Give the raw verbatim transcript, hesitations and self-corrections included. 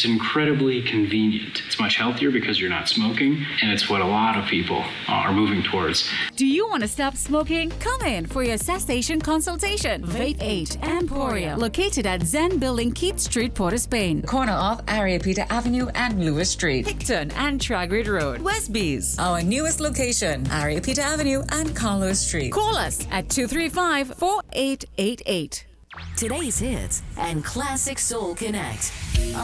It's incredibly convenient. It's much healthier because you're not smoking, and it's what a lot of people are moving towards. Do you want to stop smoking? Come in for your cessation consultation. Vape eight Emporia, located at Zen Building, Keith Street, Port of Spain. Corner of Ariapita Avenue and Lewis Street. Picton and Tragrid Road. Westbees. Our newest location, Ariapita Avenue and Carlos Street. Call us at two three five, four eight eight eight. Today's hits and Classic Soul Connect.